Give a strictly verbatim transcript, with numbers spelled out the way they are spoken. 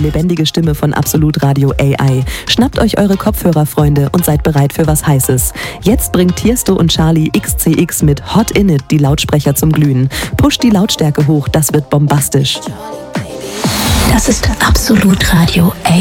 lebendige Stimme von Absolut Radio A I. Schnappt euch eure Kopfhörer, Freunde, und seid bereit für was Heißes. Jetzt bringt Tiesto und Charlie X C X mit Hot In It die Lautsprecher zum Glühen. Pusht die Lautstärke hoch, das wird bombastisch. Das ist Absolut Radio A